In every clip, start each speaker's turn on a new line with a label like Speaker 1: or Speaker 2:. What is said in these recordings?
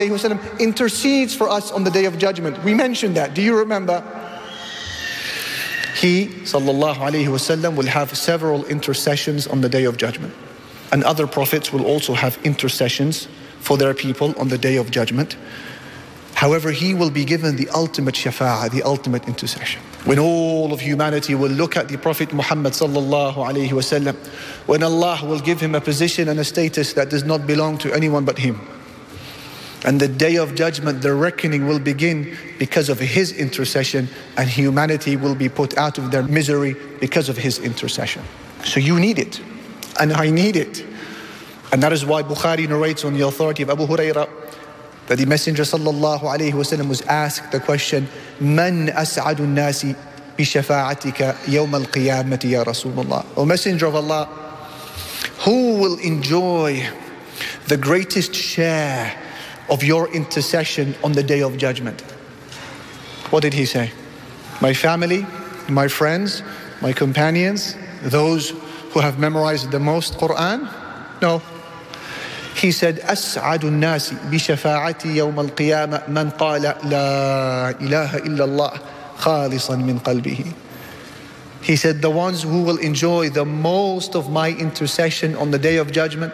Speaker 1: intercedes for us on the Day of Judgment. We mentioned that. Do you remember? He, sallallahu alayhi wasallam, will have several intercessions on the Day of Judgment. And other prophets will also have intercessions for their people on the Day of Judgment. However, he will be given the ultimate shafa'ah, the ultimate intercession. When all of humanity will look at the Prophet Muhammad sallallahu alayhi wasallam, when Allah will give him a position and a status that does not belong to anyone but him. And the Day of Judgment, the reckoning will begin because of his intercession, and humanity will be put out of their misery because of his intercession. So you need it, and I need it. And that is why Bukhari narrates on the authority of Abu Hurairah that the Messenger sallallahu alayhi wasallam was asked the question, Man as'adu nasi bi shafa'atika yawm al-qiyamati ya Rasulullah. O Messenger of Allah, who will enjoy the greatest share of your intercession on the Day of Judgment? What did he say? My family, my friends, my companions, those who have memorized the most Quran? No. He said, أسعد الناس بشفاعتي يوم القيامة من قال لا إله إلا الله خالصا من قلبه. He said, the ones who will enjoy the most of my intercession on the Day of Judgment,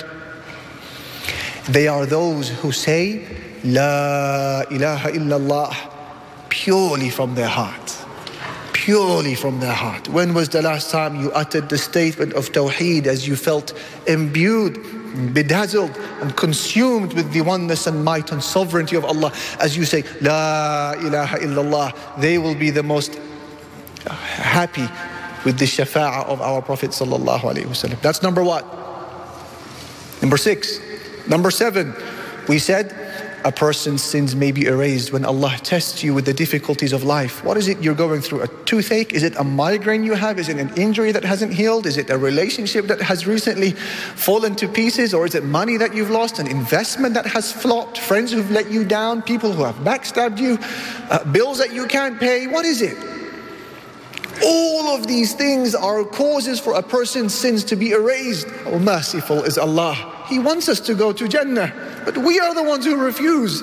Speaker 1: they are those who say La ilaha illallah purely from their heart. Purely from their heart. When was the last time you uttered the statement of Tawheed as you felt imbued, bedazzled and consumed with the oneness and might and sovereignty of Allah? As you say La ilaha illallah, they will be the most happy with the shafa'ah of our Prophet sallallahu alaihi wasallam. That's number what? Number 6. Number 7, we said a person's sins may be erased when Allah tests you with the difficulties of life. What is it you're going through? A toothache? Is it a migraine you have? Is it an injury that hasn't healed? Is it a relationship that has recently fallen to pieces? Or is it money that you've lost? An investment that has flopped? Friends who've let you down? People who have backstabbed you? Bills that you can't pay? What is it? All of these things are causes for a person's sins to be erased. Oh, merciful is Allah. He wants us to go to Jannah, but we are the ones who refuse.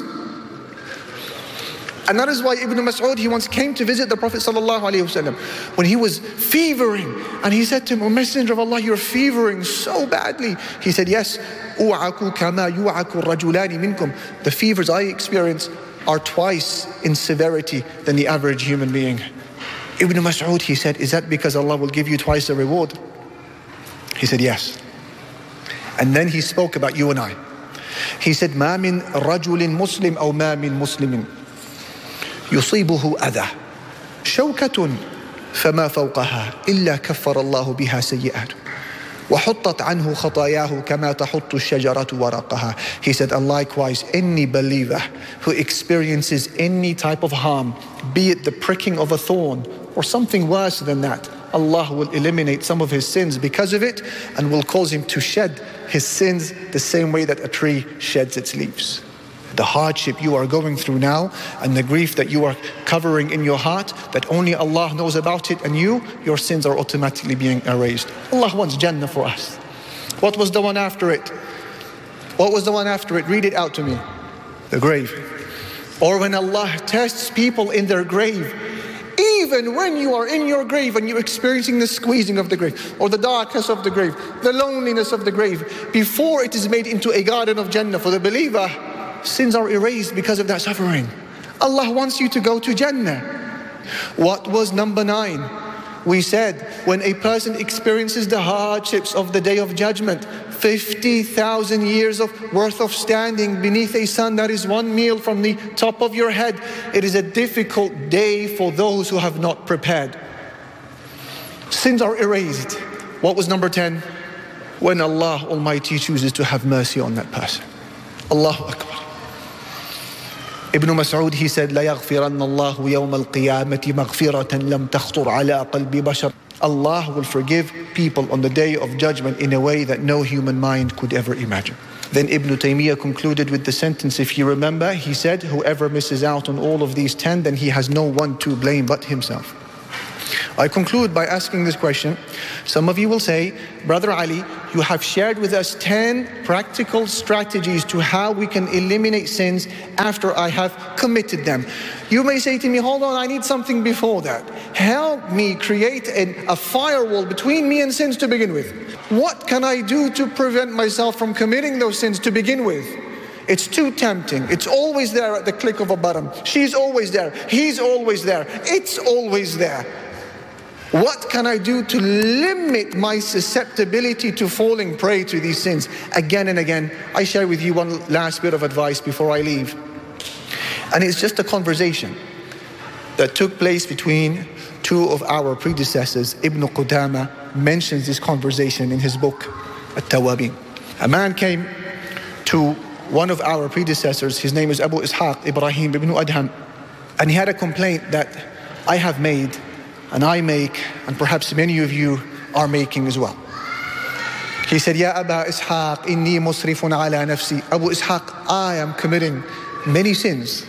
Speaker 1: And that is why Ibn Mas'ud, he once came to visit the Prophet ﷺ when he was fevering, and he said to him, O Messenger of Allah, you're fevering so badly. He said, yes, أُوعَكُ كَمَا يُوعَكُ الرَّجُلَانِ مِنْكُمْ. The fevers I experience are twice in severity than the average human being. Ibn Mas'ud, he said, is that because Allah will give you twice the reward? He said, yes. And then he spoke about you and I. He said, مَا مِن رَجُلٍ مُسْلِمٍ أَوْ مَا مِن مُسْلِمٍ يُصِيبُهُ أَذَى شَوْكَةٌ فَمَا فَوْقَهَا إِلَّا كَفَّرَ اللَّهُ بِهَا سَيِّئَاتُ وَحُطَّتْ عَنْهُ خَطَايَاهُ كَمَا تَحُطُّ الشَّجَرَةُ وَرَقَهَا. He said, and likewise, any believer who experiences any type of harm, be it the pricking of a thorn or something worse than that, Allah will eliminate some of his sins because of it and will cause him to shed his sins the same way that a tree sheds its leaves. The hardship you are going through now and the grief that you are covering in your heart, that only Allah knows about it, and your sins are automatically being erased. Allah wants Jannah for us. What was the one after it? What was the one after it? Read it out to me. The grave. Or when Allah tests people in their grave, even when you are in your grave and you're experiencing the squeezing of the grave, or the darkness of the grave, the loneliness of the grave, before it is made into a garden of Jannah for the believer, sins are erased because of that suffering. Allah wants you to go to Jannah. What was number 9? We said when a person experiences the hardships of the Day of Judgment, 50,000 years worth of standing beneath a sun that is one meal from the top of your head, it is a difficult day for those who have not prepared. Sins are erased. What was number 10? When Allah Almighty chooses to have mercy on that person. Allahu Akbar. Ibn Mas'ud, he said, لا يغفرن الله يوم القيامة مغفرة لم تخطر على قلب بشر. Allah will forgive people on the Day of Judgment in a way that no human mind could ever imagine. Then Ibn Taymiyyah concluded with the sentence, if you remember, he said, whoever misses out on all of these 10, then he has no one to blame but himself. I conclude by asking this question. Some of you will say, Brother Ali, you have shared with us 10 practical strategies to how we can eliminate sins after I have committed them. You may say to me, hold on, I need something before that. Help me create a firewall between me and sins to begin with. What can I do to prevent myself from committing those sins to begin with? It's too tempting. It's always there at the click of a button. She's always there. He's always there. It's always there. What can I do to limit my susceptibility to falling prey to these sins again and again? I share with you one last bit of advice before I leave. And it's just a conversation that took place between two of our predecessors. Ibn Qudama mentions this conversation in his book, At-Tawabin. A man came to one of our predecessors. His name is Abu Ishaq Ibrahim ibn Adham. And he had a complaint that I have made, and I make, and perhaps many of you are making as well. He said, Ya Aba Ishaq, inni musrifun ala nafsi. Abu Ishaq, I am committing many sins.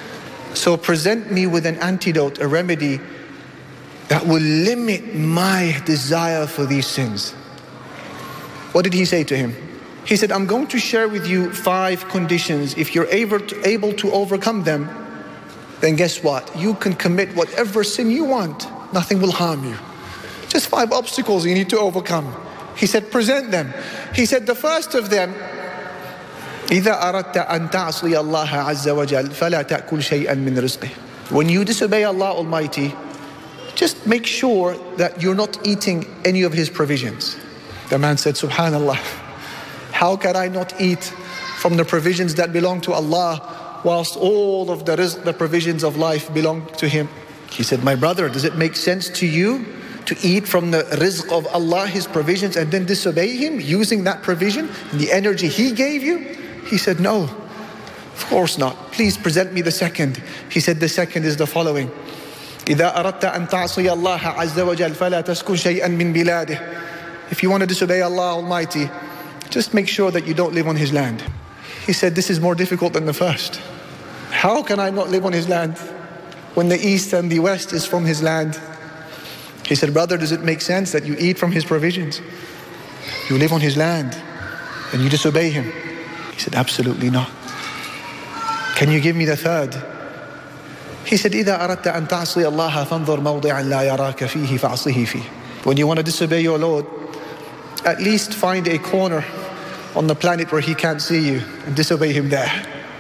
Speaker 1: So present me with an antidote, a remedy that will limit my desire for these sins. What did he say to him? He said, I'm going to share with you 5 conditions. If you're able to overcome them, then guess what? You can commit whatever sin you want. Nothing will harm you. Just 5 obstacles you need to overcome. He said, present them. He said, the first of them, إِذَا أَرَدْتَ أَن تَعْصِيَ اللَّهَ عَزَّ وَجَلَّ فَلَا تَأْكُلْ شَيْئًا مِّن رِزْقِهِ. When you disobey Allah Almighty, just make sure that you're not eating any of His provisions. The man said, Subhanallah, how can I not eat from the provisions that belong to Allah whilst all of the rizq, the provisions of life belong to Him? He said, my brother, does it make sense to you to eat from the rizq of Allah, His provisions, and then disobey Him using that provision and the energy He gave you? He said, no, of course not. Please present me the second. He said, the second is the following. إِذَا أَرَدْتَ أَن تَعْصِيَ اللَّهَ عَزَّ وَجَلَّ فَلَا تَسْكُنْ شَيْئًا مِّن بِلَادِهِ. If you want to disobey Allah Almighty, just make sure that you don't live on His land. He said, this is more difficult than the first. How can I not live on His land when the east and the west is from His land? He said, brother, does it make sense that you eat from His provisions? You live on His land and you disobey Him? He said, absolutely not. Can you give me the third? He said, إِذَا أَرَدْتَ أَن تَعْصِيَ اللَّهَ فَانظُرْ مَوْضِعًا لَا يَرَاكَ فِيهِ فَعْصِهِ فِيهِ. When you want to disobey your Lord, at least find a corner on the planet where He can't see you and disobey Him there.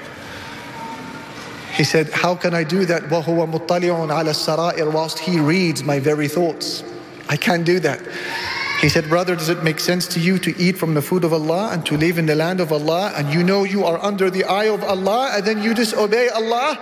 Speaker 1: He said, how can I do that? وَهُوَ مُطَّلِعٌ عَلَى السَّرَائِرِ, whilst He reads my very thoughts. I can't do that. He said, brother, does it make sense to you to eat from the food of Allah and to live in the land of Allah, and you know you are under the eye of Allah, and then you disobey Allah?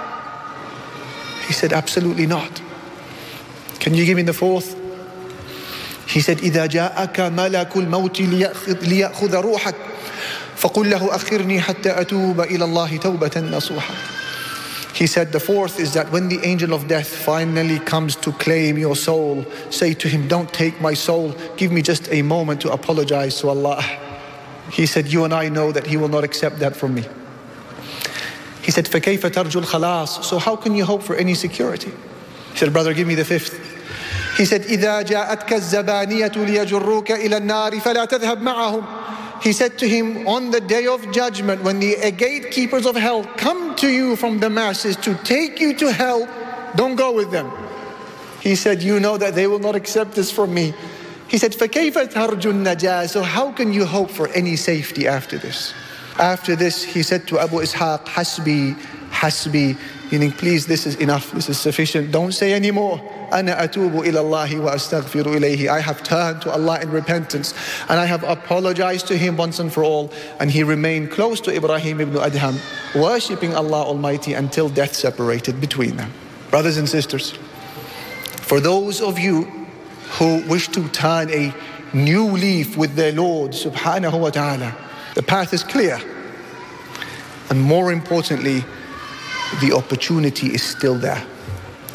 Speaker 1: He said, absolutely not. Can you give me the fourth? He said, إِذَا جَاءَكَ مَلَكُ الْمَوْتِ لِيَأْخُذَ رُوحَكَ فَقُلْ لَهُ أَخِّرْنِي حَتَّى أَتُوبَ إِلَى اللَّهِ تَوْبَةً نَصُوحًا. He said, the fourth is that when the angel of death finally comes to claim your soul, say to him, don't take my soul, give me just a moment to apologize to Allah. He said, you and I know that He will not accept that from me. He said, فَكَيْفَ تَرْجُ الْخَلَاصِ. So how can you hope for any security? He said, brother, give me the fifth. He said, إِذَا جَاءَتْكَ الزَّبَانِيَةُ لِيَجُرُّوكَ إِلَى النَّارِ فَلَا تَذْهَبْ مَعَهُمْ. He said to him, on the day of judgment, when the gatekeepers of hell come to you from the masses to take you to hell, don't go with them. He said, you know that they will not accept this from me. He said, فَكَيْفَ تَرْجُ النَّجَاةِ. So how can you hope for any safety after this? After this, he said to Abu Ishaq, Hasbi, Hasbi, meaning, please, this is enough, this is sufficient, don't say any more. أَنَا أَتُوبُ إِلَى اللَّهِ وَأَسْتَغْفِرُ إِلَيْهِ. I have turned to Allah in repentance, and I have apologized to Him once and for all. And he remained close to Ibrahim ibn Adham, worshipping Allah Almighty until death separated between them. Brothers and sisters, for those of you who wish to turn a new leaf with their Lord subhanahu wa ta'ala, the path is clear. And more importantly, the opportunity is still there.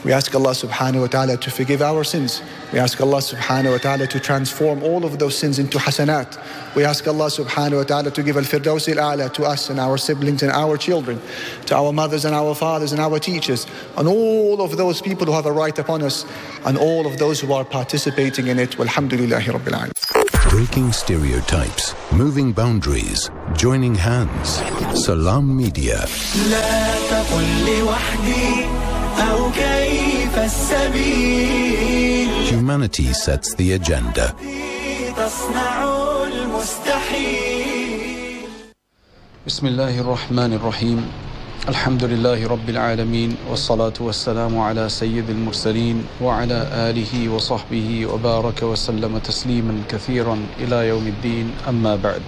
Speaker 1: We ask Allah subhanahu wa ta'ala to forgive our sins. We ask Allah subhanahu wa ta'ala to transform all of those sins into hasanat. We ask Allah subhanahu wa ta'ala to give al-firdaus al-a'la to us and our siblings and our children, to our mothers and our fathers and our teachers, and all of those people who have a right upon us, and all of those who are participating in it. Walhamdulillahi Rabbil Alameen.
Speaker 2: Breaking stereotypes, moving boundaries, joining hands. Salam Media.
Speaker 3: لا تقل لوحدي أو كيف السبيل.
Speaker 2: Humanity sets the agenda.
Speaker 3: تصنع المستحيل.
Speaker 4: بسم الله الرحمن الرحيم. الحمد لله رب العالمين والصلاة والسلام على سيد المرسلين وعلى آله وصحبه وبارك وسلم تسليما كثيرا إلى يوم الدين أما بعد.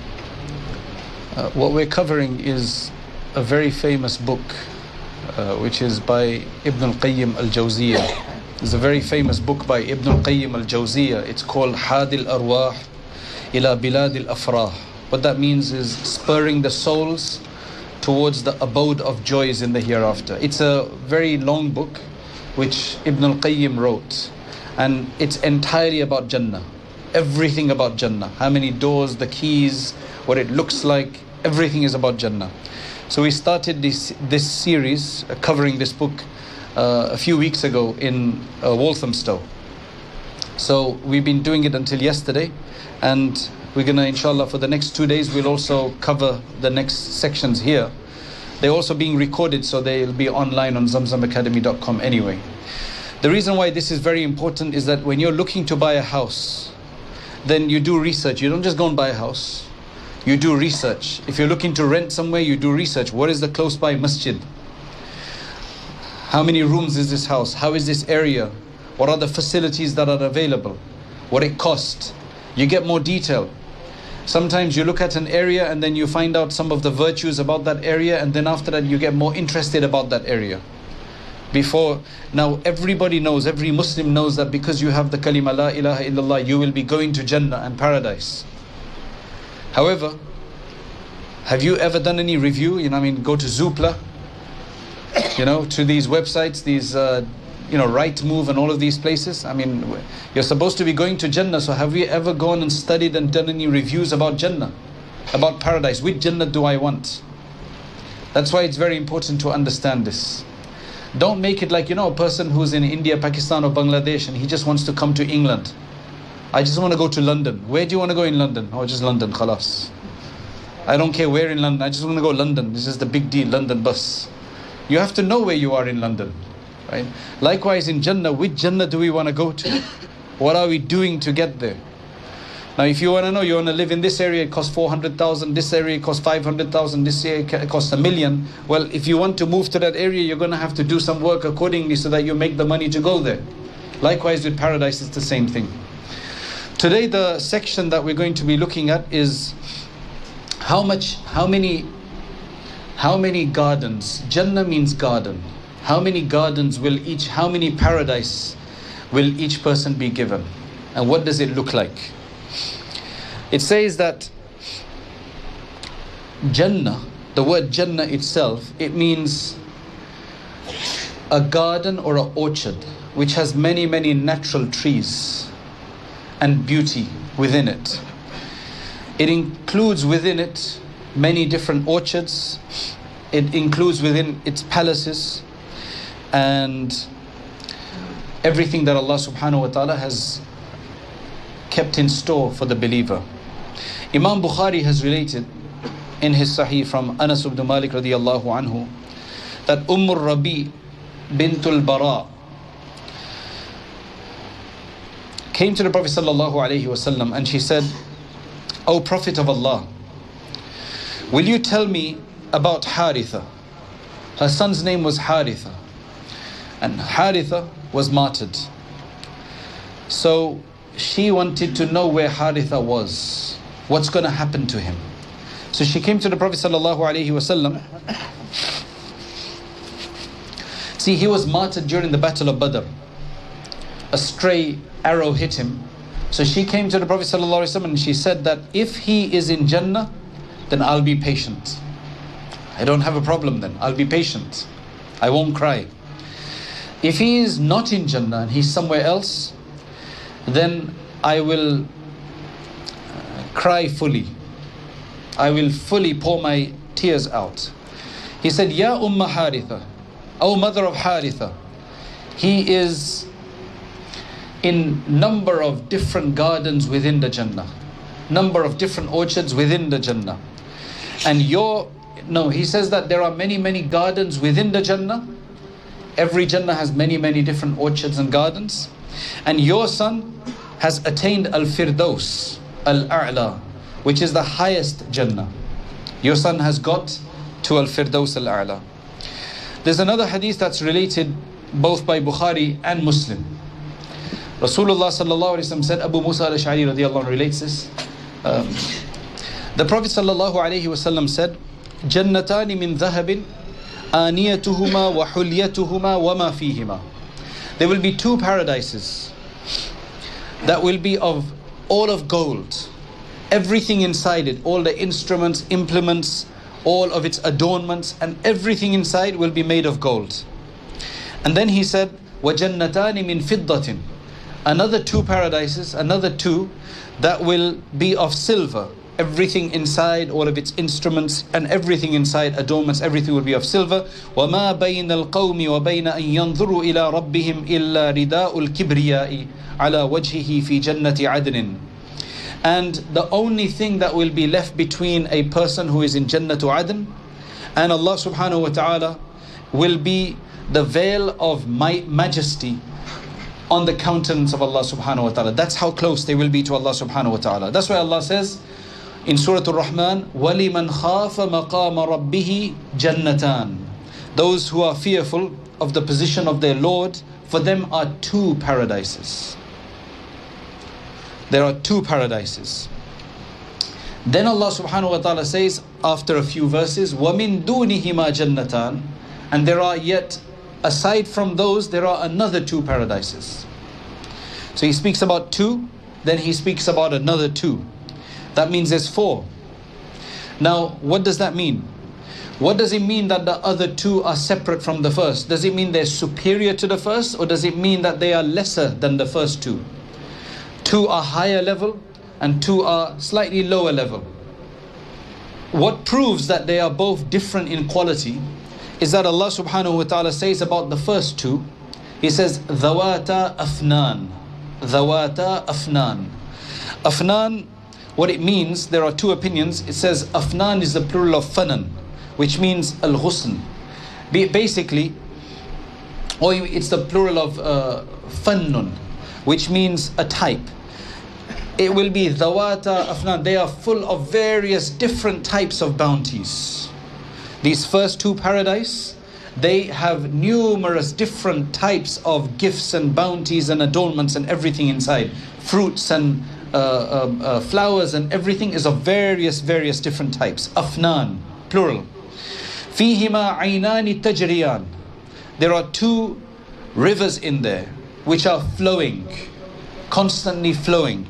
Speaker 4: What we're covering is a very famous book which is by Ibn al-Qayyim al-Jawziyah. It's a very famous book by Ibn al-Qayyim al-Jawziyah. It's called Hadi al-Arwah ila Bilad al-Afrah. What that means is spurring the souls towards the abode of joys in the hereafter. It's a very long book which Ibn al-Qayyim wrote, and it's entirely about Jannah. Everything about Jannah. How many doors, the keys, what it looks like, everything is about Jannah. So we started this series covering this book a few weeks ago in Walthamstow. So we've been doing it until yesterday, and we're going to, inshallah, for the next 2 days, we'll also cover the next sections here. They're also being recorded, so they'll be online on zamzamacademy.com anyway. The reason why this is very important is that when you're looking to buy a house, then you do research. You don't just go and buy a house. You do research. If you're looking to rent somewhere, you do research. What is the close by masjid? How many rooms is this house? How is this area? What are the facilities that are available? What it costs? You get more detail. Sometimes you look at an area and then you find out some of the virtues about that area, and then after that you get more interested about that area. Now everybody knows, every Muslim knows that because you have the kalima la ilaha illallah, you will be going to Jannah and paradise. However, have you ever done any review? Go to Zoopla, to these websites, these Rightmove and all of these places. You're supposed to be going to Jannah, so have you ever gone and studied and done any reviews about Jannah, about paradise? Which Jannah do I want? That's why it's very important to understand this. Don't make it like, a person who's in India, Pakistan or Bangladesh and he just wants to come to England. I just want to go to London. Where do you want to go in London? Oh, just London, khalas. I don't care where in London, I just want to go London. This is the big deal, London bus. You have to know where you are in London. Right? Likewise in Jannah, which Jannah do we want to go to? What are we doing to get there? Now if you want to know, you want to live in this area, it costs 400,000, this area it costs 500,000, this area it costs $1 million. Well, if you want to move to that area, you're going to have to do some work accordingly so that you make the money to go there. Likewise with paradise, it's the same thing. Today the section that we're going to be looking at is how many gardens. Jannah means garden. How many gardens how many paradise will each person be given? And what does it look like? It says that Jannah, the word Jannah itself, it means a garden or an orchard which has many, many natural trees and beauty within it. It includes within it many different orchards. It includes within its palaces and everything that Allah subhanahu wa ta'ala has kept in store for the believer. Imam Bukhari has related in his Sahih from Anas ibn Malik radiyallahu anhu that Rabi bintul Bara came to the Prophet sallallahu alaihi wasallam and she said, "O Prophet of Allah, will you tell me about Haritha?" Her son's name was Haritha, and Haritha was martyred. So she wanted to know where Haritha was, what's going to happen to him. So she came to the Prophet sallallahu alaihi wasallam. See, he was martyred during the Battle of Badr. A stray arrow hit him. So she came to the Prophet ﷺ and she said that if he is in Jannah, then I'll be patient. I don't have a problem then. I'll be patient. I won't cry. If he is not in Jannah and he's somewhere else, then I will cry fully. I will fully pour my tears out. He said, Ya Umma Haritha, O mother of Haritha, he is in number of different gardens within the Jannah, number of different orchards within the Jannah. And he says that there are many gardens within the Jannah. Every Jannah has many different orchards and gardens. And your son has attained Al-Firdaus, Al-A'la, which is the highest Jannah. Your son has got to Al-Firdaus Al-A'la. There's another hadith that's related both by Bukhari and Muslim. Rasulullah sallallahu alaihi wasallam said, Abu Musa al-Ash'ari radiyallahu anhu relates this. The Prophet sallallahu alaihi wasallam said, Jannatani min dhahabin, aniyatuhuma wa hulyatuhuma wa ma fihima. There will be two paradises that will be of all of gold. Everything inside it, all the instruments, implements, all of its adornments, and everything inside will be made of gold. And then he said, وَجَنَّتَانِ مِنْ فِضَّةٍ. Another two paradises, another two that will be of silver. Everything inside, all of its instruments and everything inside, adornments, everything will be of silver. وَمَا بَيْنَ الْقَوْمِ وَبَيْنَ أَنْ يَنْظُرُوا إِلَىٰ رَبِّهِمْ إِلَّا رِدَاءُ الْكِبْرِيَاءِ عَلَى وَجْهِهِ فِي جَنَّةِ عَدْنٍ. And the only thing that will be left between a person who is in Jannatu Adn and Allah subhanahu wa ta'ala will be the veil of majesty on the countenance of Allah subhanahu wa ta'ala. That's how close they will be to Allah subhanahu wa ta'ala. That's why Allah says in Surah Ar-Rahman, وَلِمَنْ خَافَ مَقَامَ رَبِّهِ جَنَّتَانِ. Those who are fearful of the position of their Lord, for them are two paradises. There are two paradises. Then Allah subhanahu wa ta'ala says after a few verses, وَمِن دُونِهِمَا جَنَّتَانِ. And there are yet, aside from those, there are another two paradises. So he speaks about two, then he speaks about another two. That means there's four. Now, what does that mean? What does it mean that the other two are separate from the first? Does it mean they're superior to the first, or does it mean that they are lesser than the first two? Two are higher level and two are slightly lower level. What proves that they are both different in quality is that Allah subhanahu wa ta'ala says about the first two, He says, Dhawata Afnan. Dhawata Afnan. Afnan, what it means, there are two opinions. It says Afnan is the plural of Fanan, which means Al-Ghusn. Basically, or it's the plural of Fannun, which means a type. It will be Dhawata Afnan. They are full of various different types of bounties. These first two paradise, they have numerous different types of gifts and bounties and adornments and everything inside. Fruits and flowers and everything is of various different types. Afnan, plural. Fihima aynani tajriyan. There are two rivers in there which are flowing, constantly flowing.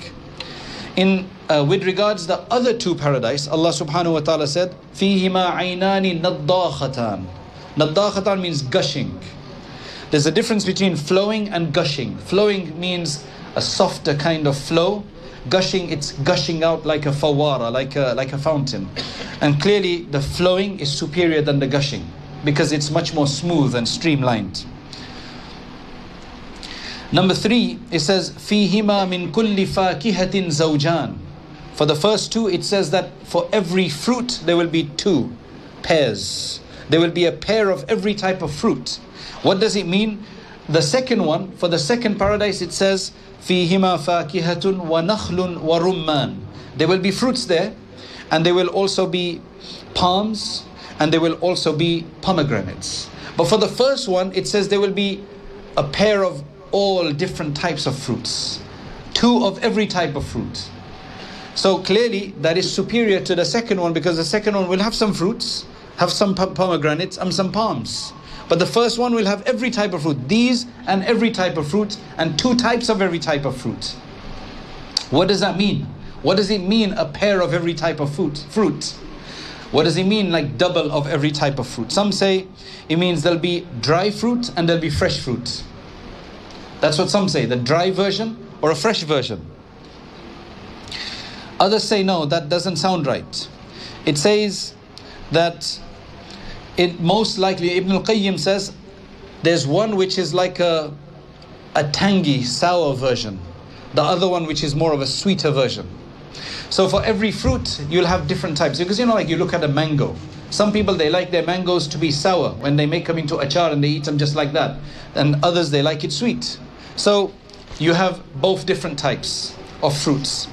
Speaker 4: With regards the other two paradise, Allah subhanahu wa ta'ala said, Fihima aynani naddakhatan. Naddakhatan means gushing. There's a difference between flowing and gushing. Flowing means a softer kind of flow. Gushing, it's gushing out like a fawara, like a fountain. And clearly the flowing is superior than the gushing because it's much more smooth and streamlined. Number 3, it says, Fihima min kulli fakihatin zawjan. For the first two, it says that for every fruit, there will be two pairs. There will be a pair of every type of fruit. What does it mean? The second one, for the second paradise, it says, Fihima fakihatun wa nakhlun wa rumman. There will be fruits there, and there will also be palms, and there will also be pomegranates. But for the first one, it says there will be a pair of all different types of fruits. Two of every type of fruit. So clearly that is superior to the second one, because the second one will have some fruits, have some pomegranates and some palms. But the first one will have every type of fruit. These and every type of fruit, and two types of every type of fruit. What does that mean? What does it mean, a pair of every type of fruit? What does he mean, like double of every type of fruit? Some say it means there'll be dry fruit and there'll be fresh fruit. That's what some say, the dry version or a fresh version. Others say no, that doesn't sound right. It says that it most likely, Ibn al-Qayyim says, there's one which is like a tangy, sour version. The other one which is more of a sweeter version. So for every fruit, you'll have different types. Because like you look at a mango. Some people, they like their mangoes to be sour when they make them into achar and they eat them just like that. And others, they like it sweet. So you have both different types of fruits.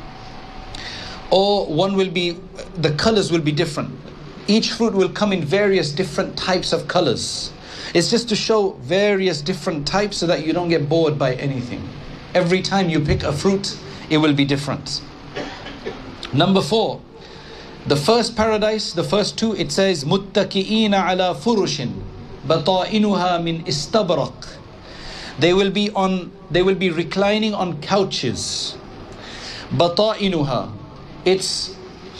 Speaker 4: Or one will be, the colors will be different. Each fruit will come in various different types of colors. It's just to show various different types so that you don't get bored by anything. Every time you pick a fruit, it will be different. Number 4, the first paradise, the first two, it says مُتَّكِئِينَ عَلَى فُرُشٍ بَطَائِنُهَا مِنْ إِسْتَبْرَقٍ. They will be reclining on couches. بَطَائِنُهَا, its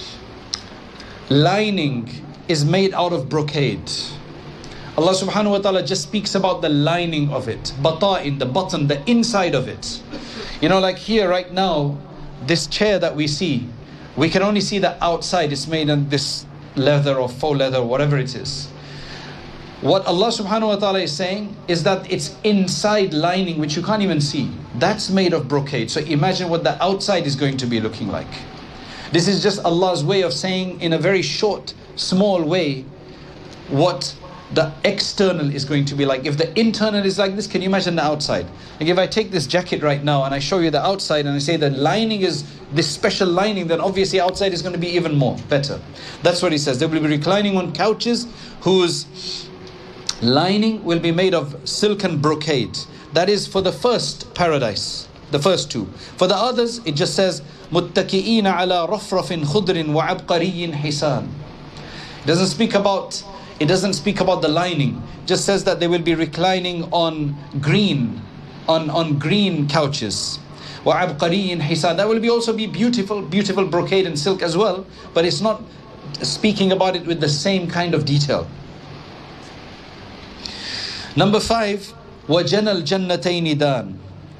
Speaker 4: lining is made out of brocade. Allah subhanahu wa ta'ala just speaks about the lining of it. Bata'in, the bottom, the inside of it. Like here right now, this chair that we see, we can only see the outside. It's made in this leather or faux leather, or whatever it is. What Allah subhanahu wa ta'ala is saying is that it's inside lining, which you can't even see. That's made of brocade. So imagine what the outside is going to be looking like. This is just Allah's way of saying in a very short, small way what the external is going to be like. If the internal is like this, can you imagine the outside? Like if I take this jacket right now and I show you the outside and I say the lining is this special lining, then obviously outside is going to be even more better. That's what he says. They will be reclining on couches whose lining will be made of silk and brocade. That is for the first paradise, the first two. For the others, it just says مُتَّكِئِينَ عَلَى رَفْرَفٍ خُضْرٍ وَعَبْقَرِيٍّ حِسَانٍ. It doesn't speak about the lining. It just says that they will be reclining on green couches. وَعَبْقَرِيٍّ حِسَانٍ. That will also be beautiful brocade and silk as well, but it's not speaking about it with the same kind of detail. Number 5, وَجَنَى الْجَنَّتَيْنِ دَانٍ.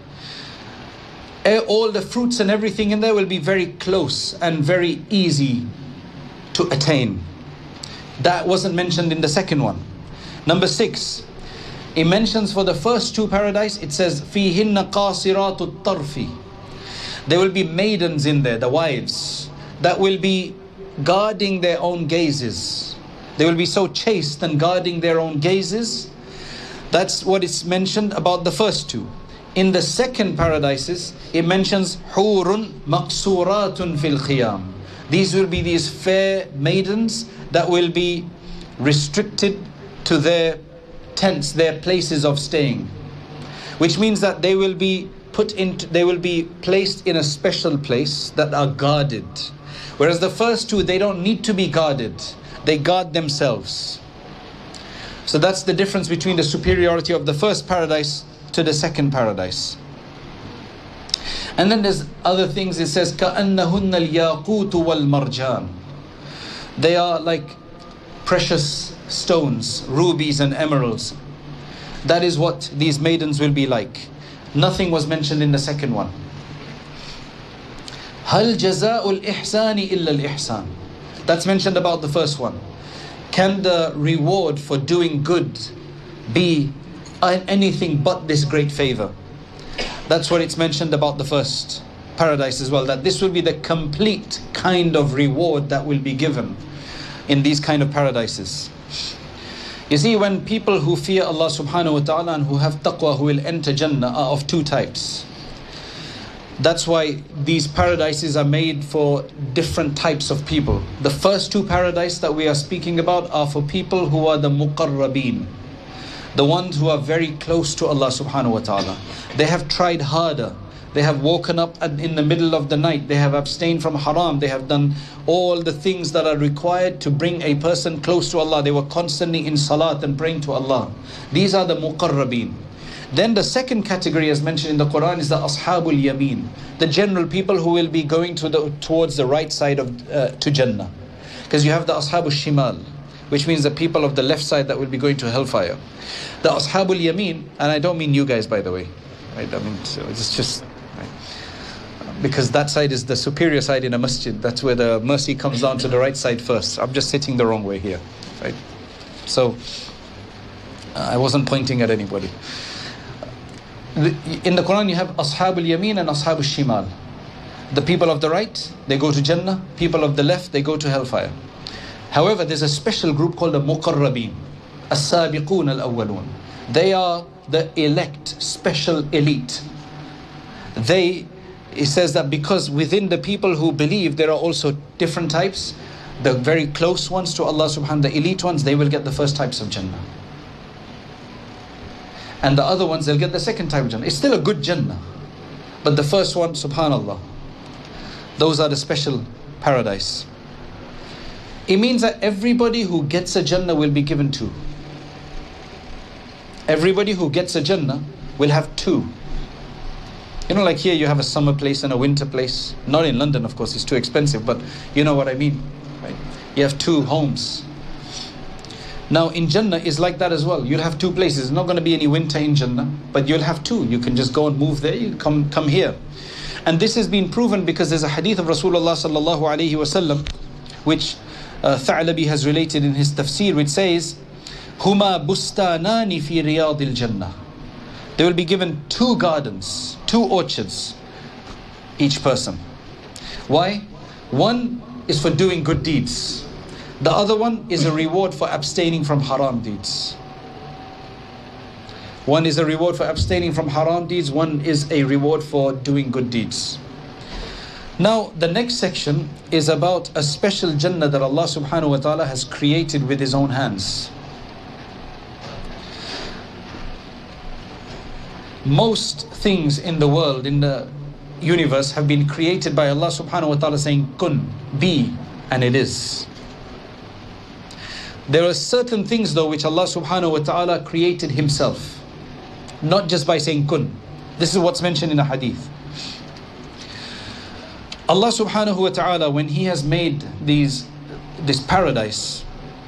Speaker 4: All the fruits and everything in there will be very close and very easy to attain. That wasn't mentioned in the second one. Number 6, it mentions for the first two paradise, it says فِيهِنَّ قَاصِرَاتُ الطَّرْفِ. There will be maidens in there, the wives, that will be guarding their own gazes. They will be so chaste and guarding their own gazes. That's what is mentioned about the first two. In the second paradises, it mentions حُورٌ مَقْصُورَاتٌ فِي الْخِيَامِ. These will be these fair maidens that will be restricted to their tents, their places of staying. Which means that they will be placed in a special place that are guarded. Whereas the first two, they don't need to be guarded. They guard themselves. So that's the difference between the superiority of the first paradise to the second paradise. And then there's other things. It says كَأَنَّهُنَّ الْيَاقُوتُ وَالْمَرْجَانِ. They are like precious stones, rubies and emeralds. That is what these maidens will be like. Nothing was mentioned in the second one. هَلْ جَزَاءُ الْإِحْسَانِ إِلَّا الْإِحْسَانِ. That's mentioned about the first one. Can the reward for doing good be anything but this great favor? That's what it's mentioned about the first paradise as well, that this will be the complete kind of reward that will be given in these kind of paradises. You see, when people who fear Allah subhanahu wa ta'ala and who have taqwa, who will enter Jannah, are of two types. That's why these paradises are made for different types of people. The first two paradises that we are speaking about are for people who are the muqarrabeen, the ones who are very close to Allah subhanahu wa ta'ala. They have tried harder. They have woken up in the middle of the night. They have abstained from haram. They have done all the things that are required to bring a person close to Allah. They were constantly in salat and praying to Allah. These are the muqarrabeen. Then the second category, as mentioned in the Quran, is the ashabul yameen, the general people who will be going towards the right side of to Jannah. Because you have the Ashab al-Shimal, which means the people of the left side that will be going to hellfire. The Ashab al-Yameen, and I don't mean you guys, by the way. Right? I mean, so it's just... because that side is the superior side in a masjid. That's where the mercy comes down to the right side first. I'm just sitting the wrong way here, right? So I wasn't pointing at anybody. In the Quran you have Ashab al-Yameen and Ashab al-Shimal. The people of the right, they go to Jannah. People of the left, they go to hellfire. However, there's a special group called the Muqarrabeen, As-Sabiqun al-Awwalun. They are the elect, special elite. It says that because within the people who believe there are also different types. The very close ones to Allah subhanahu wa ta'ala, the elite ones, they will get the first types of Jannah. And the other ones, they'll get the second type of Jannah. It's still a good Jannah. But the first one, subhanallah, those are the special paradise. It means that everybody who gets a Jannah will be given two. Everybody who gets a Jannah will have two. You know, like here you have a summer place and a winter place. Not in London, of course, it's too expensive, but you know what I mean, right? You have two homes. Now in Jannah is like that as well. You'll have two places. There's not going to be any winter in Jannah, but you'll have two. You can just go and move there, you come here. And this has been proven because there's a hadith of Rasulullah sallallahu alayhi wasallam, which Tha'labi has related in his tafsir, which says, Huma bustanani fi riyadil Jannah. They will be given two gardens, two orchards, each person. Why? One is for doing good deeds. The other one is a reward for abstaining from haram deeds. One is a reward for abstaining from haram deeds. One is a reward for doing good deeds. Now, the next section is about a special Jannah that Allah subhanahu wa ta'ala has created with His own hands. Most things in the world, in the universe, have been created by Allah subhanahu wa ta'ala saying, kun, be, and it is. There are certain things though which Allah subhanahu wa ta'ala created Himself. Not just by saying kun. This is what's mentioned in the hadith. Allah subhanahu wa ta'ala, when He has made this paradise,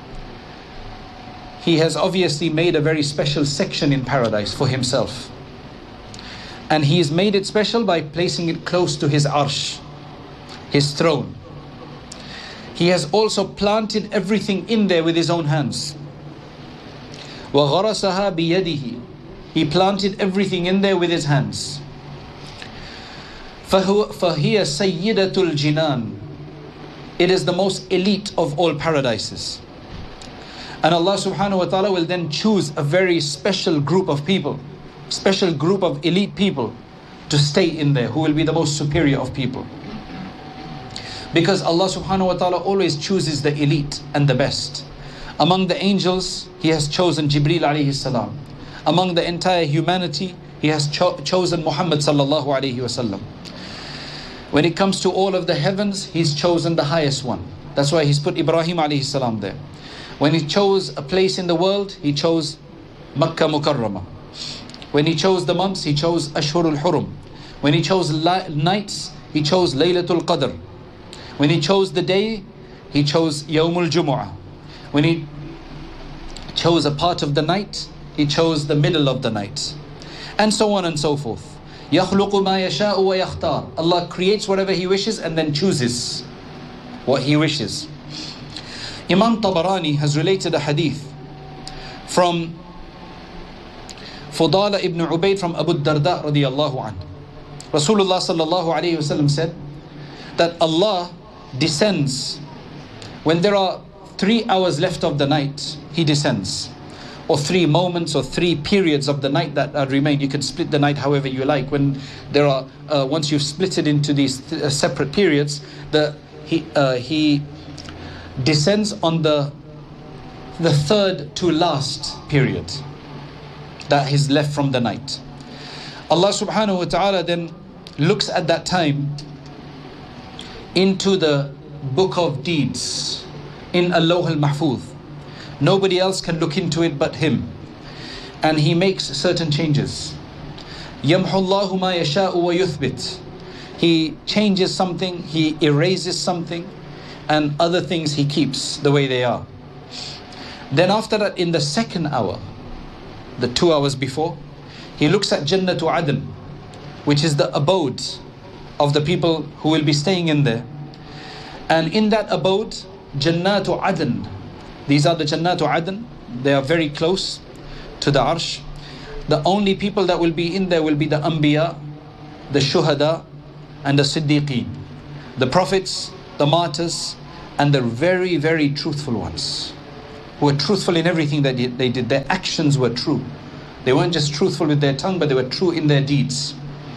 Speaker 4: He has obviously made a very special section in paradise for Himself. And He has made it special by placing it close to His arsh, His throne. He has also planted everything in there with His own hands. وَغَرَسَهَا بِيَدِهِ. He planted everything in there with His hands. فَهِيَ سَيِّدَةُ الْجِنَانِ. It is the most elite of all paradises. And Allah subhanahu wa ta'ala will then choose a very special group of people, special group of elite people to stay in there, who will be the most superior of people. Because Allah subhanahu wa ta'ala always chooses the elite and the best. Among the angels, He has chosen Jibreel alayhi salam. Among the entire humanity, He has chosen Muhammad sallallahu alayhi wasallam. When it comes to all of the heavens, He's chosen the highest one. That's why He's put Ibrahim alayhi salam there. When He chose a place in the world, He chose Makkah Mukarramah. When He chose the months, He chose Ashhurul Hurum. When He chose nights, He chose Laylatul Qadr. When He chose the day, He chose Yawmul Jumu'ah. When He chose a part of the night, He chose the middle of the night. And so on and so forth. يَخْلُقُ مَا يَشَاءُ وَيَخْتَارُ. Allah creates whatever He wishes and then chooses what He wishes. Imam Tabarani has related a hadith from Fudala ibn Ubayd from Abu Darda radiyallahu anhu. Rasulullah sallallahu alayhi wasallam said that Allah descends when there are 3 hours left of the night. He descends, or 3 moments or 3 periods of the night that remain. You can split the night however you like. When there are once you've split it into these separate periods, He descends on the third to last period that is left from the night. Allah subhanahu wa ta'ala then looks at that time into the book of deeds in Al-Lawh al-Mahfuz. Nobody else can look into it but Him. And He makes certain changes. يَمْحُ اللَّهُ مَا يَشَاءُ وَيُثْبِتُ. He changes something, He erases something, and other things He keeps the way they are. Then after that, in the second hour, the 2 hours before, He looks at Jannatu Adn, which is the abode of the people who will be staying in there. And in that abode, Jannatu Adn, these are the Jannatu Adn, they are very close to the Arsh. The only people that will be in there will be the Anbiya, the Shuhada, and the Siddiqeen, the prophets, the martyrs, and the very, very truthful ones, who were truthful in everything that they did. Their actions were true. They weren't just truthful with their tongue, but they were true in their deeds.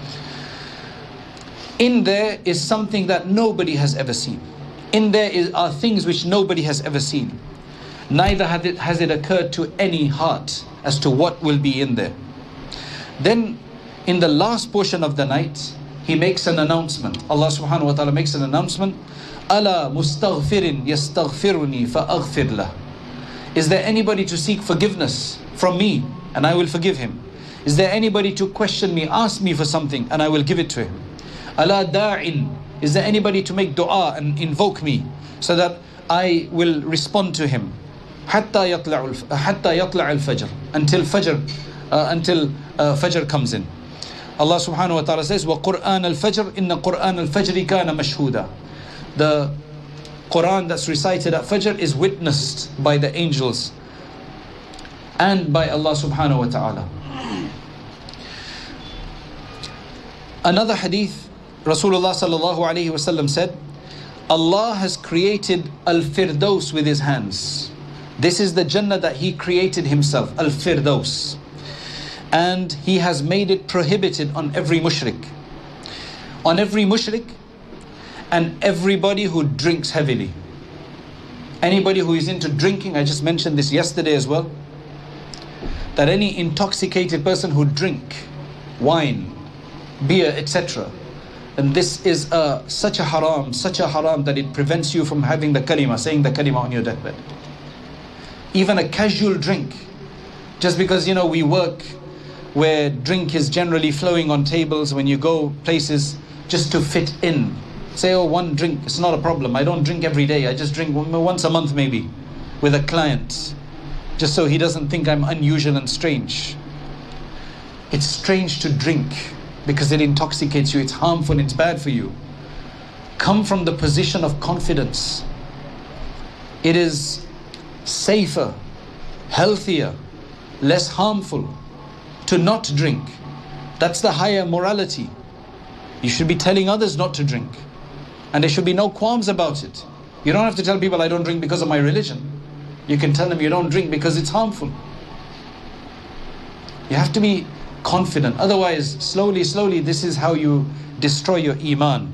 Speaker 4: In there is something that nobody has ever seen. In there are things which nobody has ever seen. Neither has it occurred to any heart as to what will be in there. Then in the last portion of the night, He makes an announcement. Allah subhanahu wa ta'ala makes an announcement. Ala mustaghfirin yastaghfiruni fa'aghfir lah. Is there anybody to seek forgiveness from me and I will forgive him? Is there anybody to question me, ask me for something and I will give it to him? Ala da'in. Is there anybody to make dua and invoke me so that I will respond to him? Hatta yatla' al-fajr. Until Fajr comes in. Allah subhanahu wa ta'ala says, وَقُرْآنَ الْفَجْرِ إِنَّ قُرْآنَ الْفَجْرِ كَانَ مَشْهُودًا. The Quran that's recited at Fajr is witnessed by the angels and by Allah subhanahu wa ta'ala. Another hadith, Rasulullah sallallahu alayhi wa sallam said, Allah has created Al-Firdaus with His hands. This is the Jannah that He created Himself, Al-Firdaus. And He has made it prohibited on every mushrik. On every mushrik and everybody who drinks heavily. Anybody who is into drinking, I just mentioned this yesterday as well, that any intoxicated person who drink wine, beer, etc., and this is such a haram that it prevents you from having the kalima, saying the kalima on your deathbed. Even a casual drink, just because we work where drink is generally flowing on tables, when you go places just to fit in. Say, oh, one drink, it's not a problem. I don't drink every day. I just drink once a month maybe with a client, just so he doesn't think I'm unusual and strange. It's strange to drink because it intoxicates you. It's harmful. It's bad for you. Come from the position of confidence. It is safer, healthier, less harmful to not drink. That's the higher morality. You should be telling others not to drink. And there should be no qualms about it. You don't have to tell people I don't drink because of my religion. You can tell them you don't drink because it's harmful. You have to be confident. Otherwise, slowly, this is how you destroy your iman.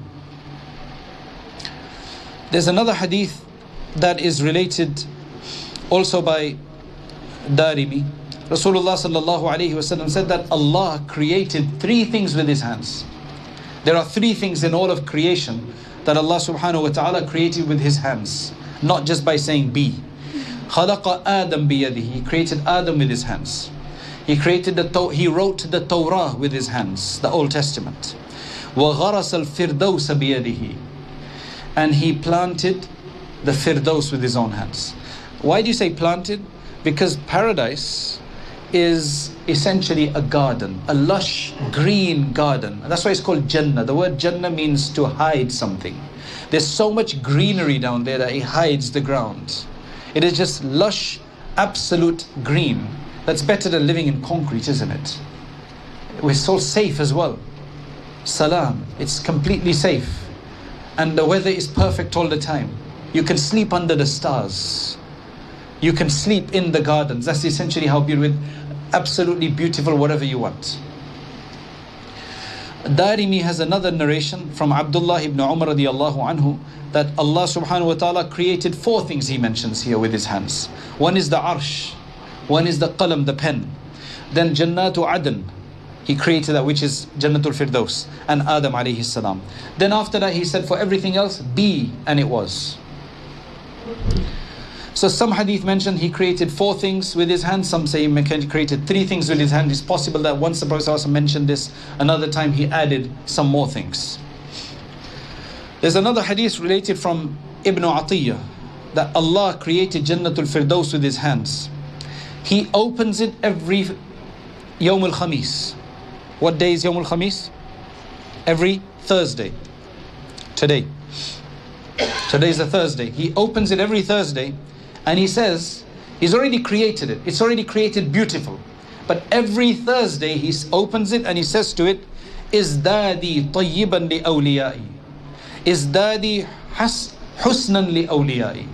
Speaker 4: There's another hadith that is related also by Darimi. Rasulullah sallallahu alayhi wa sallam said that Allah created 3 things with His hands. There are 3 things in all of creation that Allah subhanahu wa ta'ala created with His hands, not just by saying be. خَلَقَ آدَمْ بِيَدِهِ. He created Adam with His hands. He wrote the Torah with His hands, the Old Testament. وَغَرَسَ الْفِرْدَوْسَ بِيَدِهِ. And He planted the Firdaus with His own hands. Why do you say planted? Because paradise is essentially a garden, a lush green garden. That's why it's called Jannah. The word Jannah means to hide something. There's so much greenery down there that it hides the ground. It is just lush, absolute green. That's better than living in concrete, isn't it? We're so safe as well. Salam, it's completely safe. And the weather is perfect all the time. You can sleep under the stars. You can sleep in the gardens. That's essentially how beautiful, with absolutely beautiful whatever you want. Darimi has another narration from Abdullah ibn Umar radiyallahu anhu that Allah subhanahu wa ta'ala created 4 things He mentions here with His hands. One is the arsh, one is the qalam, the pen. Then Jannatu Adn, He created that, which is Jannatul Firdaus, and Adam alayhi salam. Then after that He said for everything else, be, and it was. So some hadith mentioned He created 4 things with His hands. Some say He created 3 things with His hand. It's possible that once the Prophet ﷺ mentioned this, another time He added some more things. There's another hadith related from Ibn Atiyah that Allah created Jannatul Firdaus with His hands. He opens it every Yawm al-Khamis. What day is Yawm al-Khamis? Every Thursday. Today is a Thursday. He opens it every Thursday and he says, He's already created it. It's already created beautiful. But every Thursday he opens it and he says to it, Izdadi tayyiban li awliyai. Izdadi husnan li awliyai.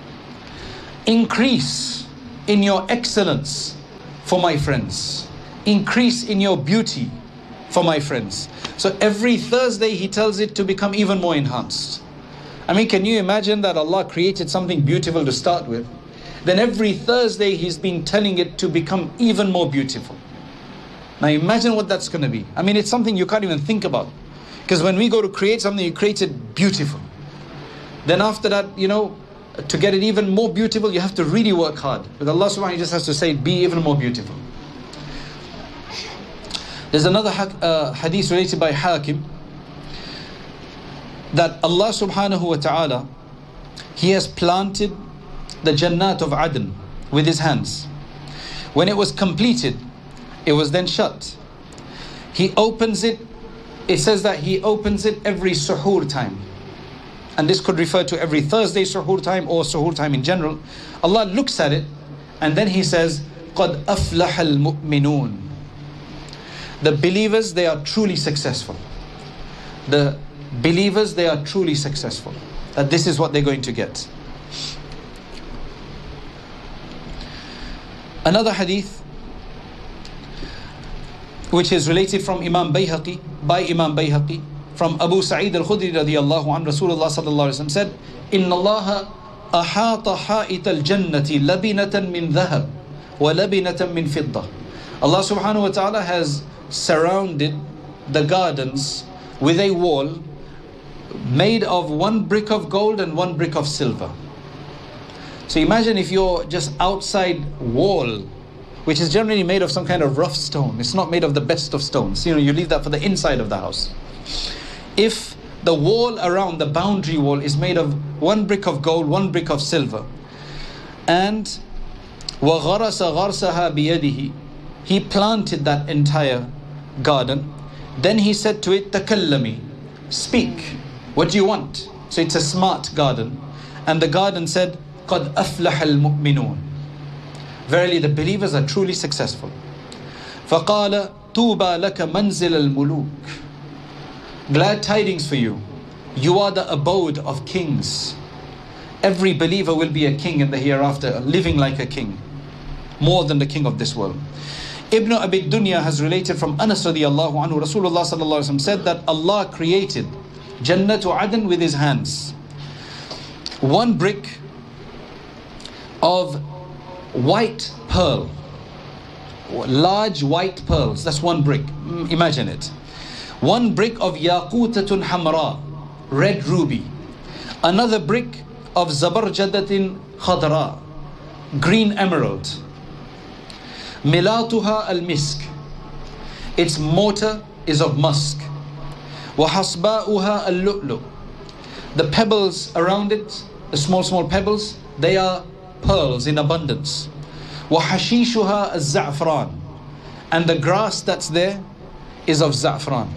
Speaker 4: Increase in your excellence for my friends. Increase in your beauty for my friends. So every Thursday he tells it to become even more enhanced. I mean, can you imagine that Allah created something beautiful to start with? Then every Thursday He's been telling it to become even more beautiful. Now imagine what that's going to be. I mean, it's something you can't even think about. Because when we go to create something, you create it beautiful. Then after that, to get it even more beautiful, you have to really work hard. But Allah subhanahu wa ta'ala just has to say, be even more beautiful. There's another hadith related by Hakim, that Allah subhanahu wa ta'ala, He has planted the Jannat of Aden with His hands. When it was completed, it was then shut. He opens it, it says that He opens it every suhoor time. And this could refer to every Thursday suhoor time or suhoor time in general. Allah looks at it and then He says, قَدْ أَفْلَحَ الْمُؤْمِنُونَ. The believers, they are truly successful. The believers, they are truly successful. That this is what they're going to get. Another hadith, which is related from Imam Bayhaqi, by Imam Bayhaqi, from Abu Sa'id al-Khudri radiyallahu anhu, Rasulullah sallallahu alaihi wasallam said, Inna Allah ahata ha'it al-jannati labinatan min dhahab wa labinatan min fidda. Allah subhanahu wa ta'ala has surrounded the gardens with a wall made of one brick of gold and one brick of silver. So imagine if you're just outside wall, which is generally made of some kind of rough stone. It's not made of the best of stones. You leave that for the inside of the house. If the wall around, the boundary wall, is made of one brick of gold, one brick of silver, and وَغَرَسَ غَرْسَهَا بِيَدِهِ, He planted that entire garden, then He said to it, تَكَلَّمِي, speak, what do you want? So it's a smart garden. And the garden said, قَدْ أَفْلَحَ الْمُؤْمِنُونَ. Verily the believers are truly successful. فَقَالَ طُوبَى لَكَ مَنْزِلَ الْمُلُوكِ. Glad tidings for you. You are the abode of kings. Every believer will be a king in the hereafter, living like a king, more than the king of this world. Ibn Abi Dunya has related from Anas radiyallahu anhu, Rasulullah sallallahu alaihi wasallam said that Allah created Jannatu Aden with His hands. One brick of white pearl, large white pearls, that's one brick, imagine it. One brick of yaqutatun hamra, red ruby. Another brick of zabarjadatin khadra, green emerald. Milatuha al-misk, its mortar is of musk. Wa hasba'uha al-lu'lu, the pebbles around it, the small pebbles, they are pearls in abundance. Wa hashishuha al-za'fran, and the grass that's there is of za'fran.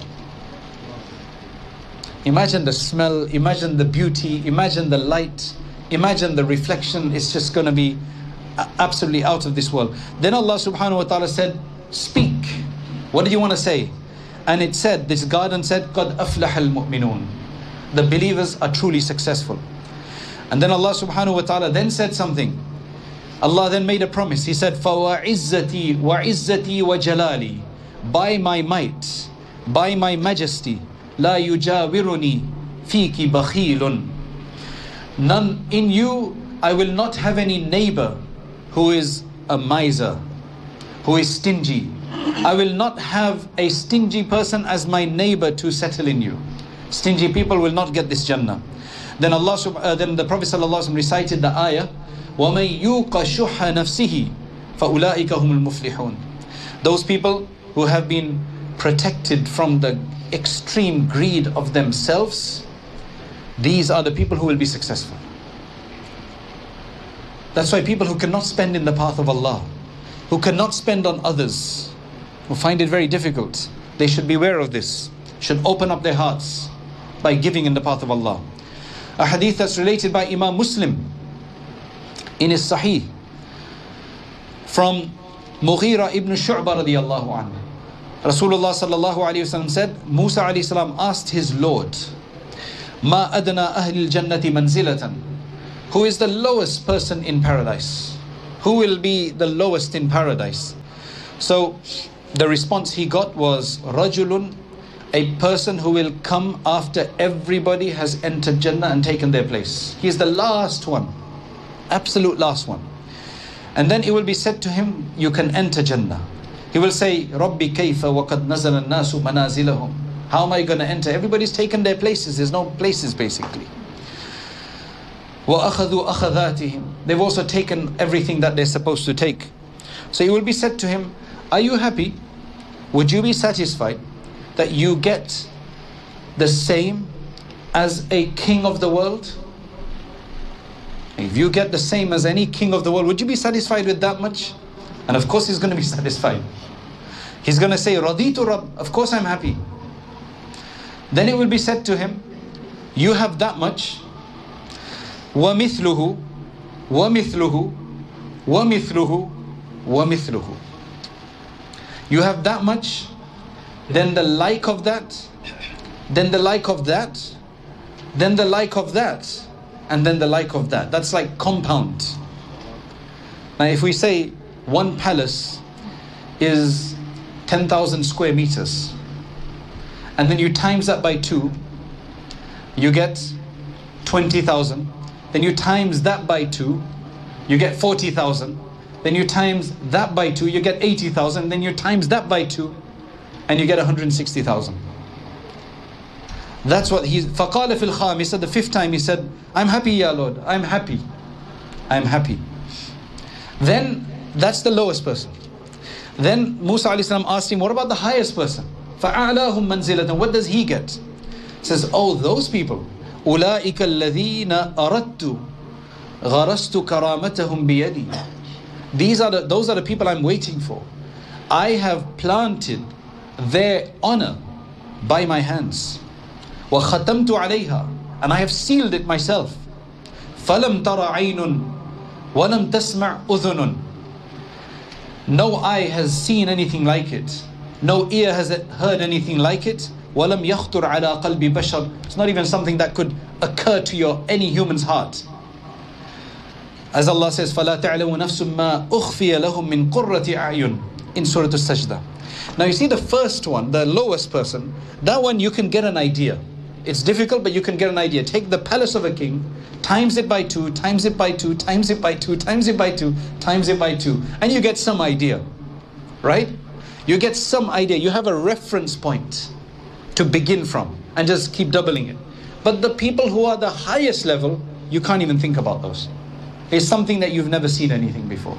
Speaker 4: Imagine the smell, imagine the beauty, imagine the light, imagine the reflection. It's just going to be absolutely out of this world. Then Allah subhanahu wa ta'ala said, speak, what do you want to say? And it said, this garden said, قَدْ أَفْلَحَ الْمُؤْمِنُونَ. The believers are truly successful. And then Allah subhanahu wa ta'ala then said something. Allah then made a promise. He said, فَوَعِزَّتِي وَعِزَّتِي وَجَلَالِي, by my might, by my majesty, لَا يُجَاوِرُنِي فِيكِ بَخِيلٌ. None in you, I will not have any neighbor who is a miser, who is stingy. I will not have a stingy person as my neighbor to settle in you. Stingy people will not get this Jannah. Then then the Prophet ﷺ recited the ayah, وَمَن يُوقَ شُحَّ نَفْسِهِ فَأُولَٰئِكَ هُمُ الْمُفْلِحُونَ. Those people who have been protected from the extreme greed of themselves, These are the people who will be successful. That's why people who cannot spend in the path of Allah, who cannot spend on others, who find it very difficult, they should be aware of this, should open up their hearts by giving in the path of Allah. A hadith that's related by Imam Muslim in his Sahih from Mughira ibn Shu'bah radiyallahu anhu. Rasulullah sallallahu alayhi wa sallam said, Musa alayhi salam asked his Lord, Ma adna ahli al-jannati manzilatan, who is the lowest person in paradise? Who will be the lowest in paradise? So the response he got was, Rajulun, a person who will come after everybody has entered Jannah and taken their place. He is the last one, absolute last one. And then it will be said to him, you can enter Jannah. He will say, Rabbi kayfa wa qad nazala an-nasu manazilahum. How am I going to enter? Everybody's taken their places. There's no places basically. Wa akhadhu akhadhatihim. They've also taken everything that they're supposed to take. So it will be said to him, are you happy? Would you be satisfied that you get the same as a king of the world? If you get the same as any king of the world, would you be satisfied with that much? And of course he's going to be satisfied. He's going to say, Raditu Rabb, of course I'm happy. Then it will be said to him, you have that much, وَمِثْلُهُ وَمِثْلُهُ وَمِثْلُهُ وَمِثْلُهُ. You have that much, then the like of that, then the like of that, then the like of that, and then the like of that. That's like compound. Now if we say one palace is 10,000 square meters, and then you times that by 2, you get 20,000. Then you times that by 2, you get 40,000. Then you times that by 2, you get 80,000. Then you times that by 2, and you get 160,000. That's what he. فَقَالَ فِي الْخَامِسَةِ, the 5th time he said, I'm happy, Ya Lord, I'm happy. I'm happy. Then that's the lowest person. Then Musa alayhi salam asked him, what about the highest person? فَأَعْلَاهُمْ مَنْزِلَةً. What does he get? He says, oh, those people. أُولَٰئِكَ الَّذِينَ أَرَدْتُ غَرَسْتُ كَرَامَتَهُمْ بِيَدِي. Those are the people I'm waiting for. I have planted their honor by my hands. وَخَتَمْتُ عَلَيْهَا. And I have sealed it myself. فَلَمْ تَرَ عَيْنٌ وَلَمْ تَسْمَعْ أُذُنٌ. No eye has seen anything like it. No ear has heard anything like it. وَلَمْ يَخْطُرْ عَلَىٰ قَلْبِ بَشَرٍ. It's not even something that could occur to any human's heart. As Allah says, فَلَا تَعْلَمُ نَفْسٌ مَا أُخْفِيَ لَهُم مِّن قُرَّةِ أَعْيُنٍ in Surah Al-Sajdah. Now you see the first one, the lowest person, that one you can get an idea. It's difficult, but you can get an idea. Take the palace of a king, times it by 2, times it by 2, times it by 2, times it by 2, times it by 2, and you get some idea, right? You get some idea. You have a reference point to begin from and just keep doubling it. But the people who are the highest level, you can't even think about those. It's something that you've never seen anything before.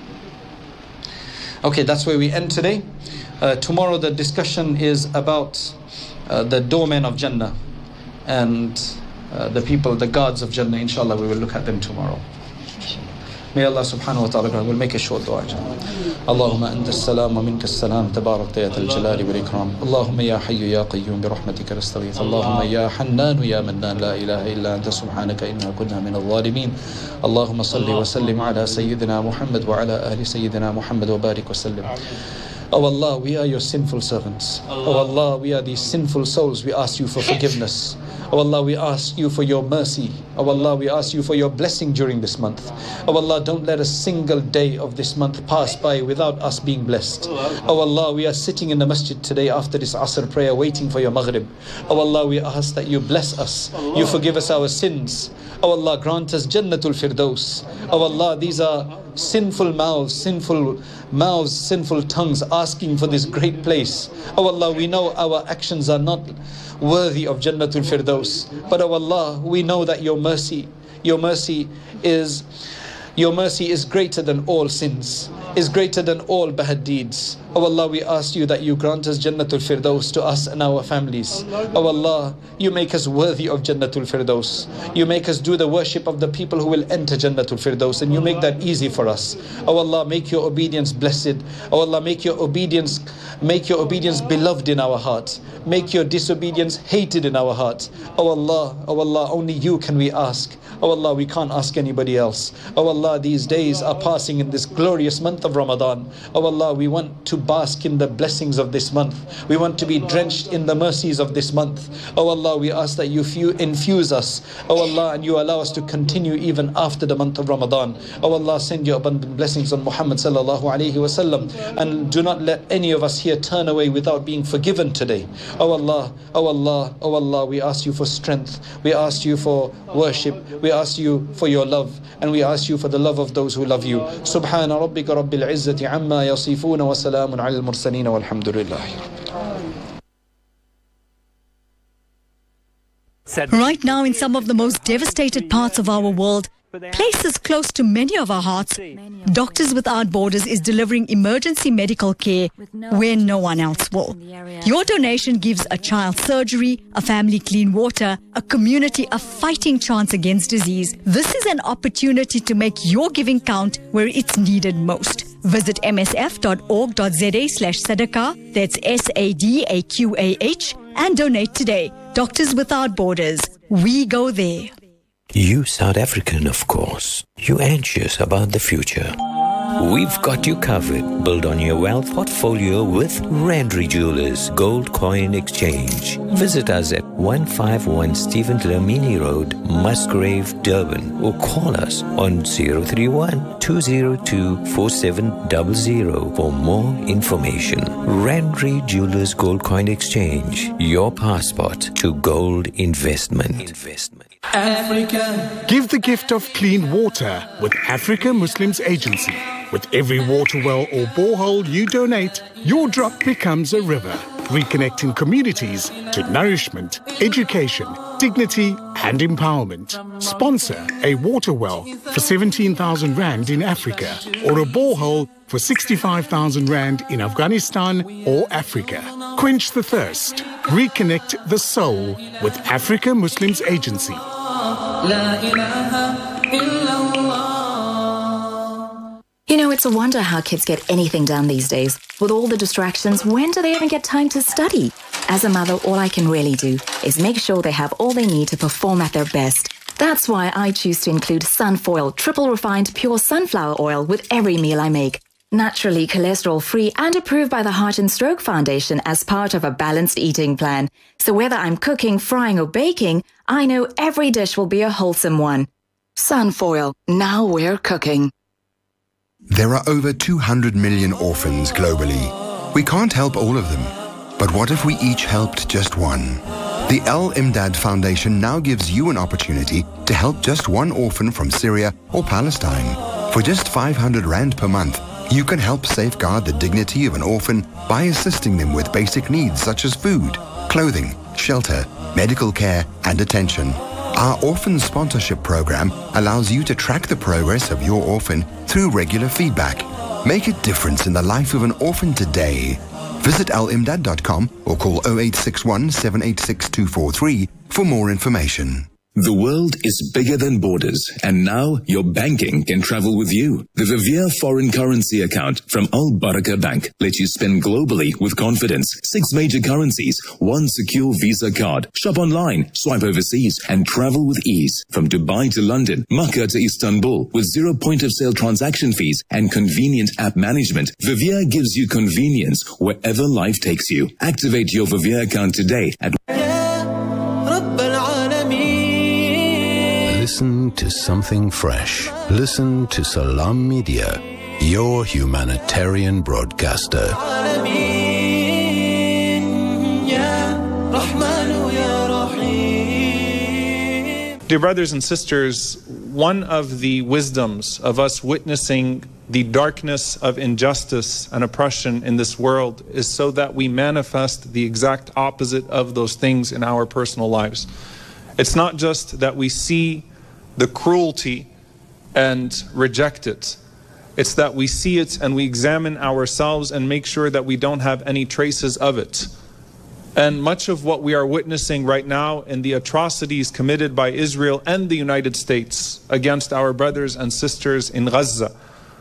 Speaker 4: Okay, that's where we end today. Tomorrow the discussion is about the doormen of Jannah and the people, the guards of Jannah. Inshallah, we will look at them tomorrow. May Allah subhanahu wa ta'ala, we'll make a short dua. Allahumma anta as-salam wa minka as-salam, tabarakta ya al-jalali wal-ikram. Allahumma ya hayyu ya qayyum bi rahmatika nastaghith. Allahumma ya hannanu ya mannan, la ilaha illa anta subhanaka inna kunna min al-zalimin. Allahumma salli wa sallim ala sayyidina Muhammad wa ala ahli sayyidina Muhammad wa barik wa sallim. Oh Allah, we are your sinful servants. Oh Allah, we are these sinful souls. We ask you for forgiveness. Oh Allah, we ask you for your mercy. Oh Allah, we ask you for your blessing during this month. Oh Allah, don't let a single day of this month pass by without us being blessed. Oh Allah, we are sitting in the masjid today after this Asr prayer waiting for your Maghrib. Oh Allah, we ask that you bless us. You forgive us our sins. Oh Allah, grant us Jannatul Firdaus. Oh Allah, these are sinful mouths, sinful tongues asking for this great place. Oh Allah, we know our actions are not worthy of Jannatul Firdaus, but oh Allah, we know that your mercy is greater than all sins, is greater than all bad deeds. Oh Allah, we ask you that you grant us Jannatul Firdaus to us and our families. Oh Allah, you make us worthy of Jannatul Firdaus. You make us do the worship of the people who will enter Jannatul Firdaus, and you make that easy for us. Oh Allah, make your obedience blessed. Oh Allah, make your obedience beloved in our hearts. Make your disobedience hated in our hearts. Oh Allah, only you can we ask. Oh Allah, we can't ask anybody else. Oh Allah, these days are passing in this glorious month of Ramadan. Oh Allah, we want to bask in the blessings of this month. We want to be drenched in the mercies of this month. Oh Allah, we ask that you infuse us. Oh Allah, and you allow us to continue even after the month of Ramadan. Oh Allah, send your abundant blessings on Muhammad sallallahu alaihi wasallam, and do not let any of us here turn away without being forgiven today. Oh Allah, oh Allah, oh Allah, we ask you for strength. We ask you for worship. We ask you for your love, and we ask you for the love of those who love you. Subhana rabbika rabbil izzati amma yasifuna wa salamun ala al-mursaleen walhamdulillah.
Speaker 5: Right now, in some of the most devastated parts of our world, places close to many of our hearts, Doctors Without Borders is delivering emergency medical care where no one else will. Your donation gives a child surgery, a family clean water, a community a fighting chance against disease. This is an opportunity to make your giving count where it's needed most. Visit msf.org.za/sadaqah, that's SADAQAH, and donate today. Doctors Without Borders, we go there.
Speaker 6: You South African, of course. You anxious about the future. We've got you covered. Build on your wealth portfolio with Randry Jewelers Gold Coin Exchange. Visit us at 151 Stephen Dlamini Road, Musgrave, Durban, or call us on 031-202-4700 for more information. Randry Jewelers Gold Coin Exchange, your passport to gold investment.
Speaker 3: Africa.
Speaker 7: Give the gift of clean water with Africa Muslims Agency. With every water well or borehole you donate, your drop becomes a river, reconnecting communities to nourishment, education, dignity and empowerment. Sponsor a water well for 17,000 Rand in Africa, or a borehole for 65,000 Rand in Afghanistan or Africa. Quench the thirst. Reconnect the soul with Africa Muslims Agency.
Speaker 8: You know, it's a wonder how kids get anything done these days. With all the distractions, when do they even get time to study? As a mother, all I can really do is make sure they have all they need to perform at their best. That's why I choose to include Sunfoil triple refined pure sunflower oil with every meal I make. Naturally cholesterol-free and approved by the Heart and Stroke Foundation as part of a balanced eating plan. So whether I'm cooking, frying or baking, I know every dish will be a wholesome one. Sunfoil, now we're cooking.
Speaker 9: There are over 200 million orphans globally. We can't help all of them. But what if we each helped just one? The Al Imdad Foundation now gives you an opportunity to help just one orphan from Syria or Palestine. For just 500 Rand per month, you can help safeguard the dignity of an orphan by assisting them with basic needs such as food, clothing, shelter, medical care, and attention. Our orphan sponsorship program allows you to track the progress of your orphan through regular feedback. Make a difference in the life of an orphan today. Visit alimdad.com or call 0861 786 243 for more information.
Speaker 10: The world is bigger than borders, and now your banking can travel with you. The Vivier foreign currency account from Al Baraka Bank lets you spend globally with confidence. 6 major currencies, 1 secure Visa card. Shop online, swipe overseas, and travel with ease. From Dubai to London, Makkah to Istanbul, with 0 point-of-sale transaction fees and convenient app management, Vivier gives you convenience wherever life takes you. Activate your Vivier account today at
Speaker 2: Listen to something fresh. Listen to Salam Media, your humanitarian broadcaster.
Speaker 11: Dear brothers and sisters, one of the wisdoms of us witnessing the darkness of injustice and oppression in this world is so that we manifest the exact opposite of those things in our personal lives. It's not just that we see the cruelty and reject it. It's that we see it and we examine ourselves and make sure that we don't have any traces of it. And much of what we are witnessing right now in the atrocities committed by Israel and the United States against our brothers and sisters in Gaza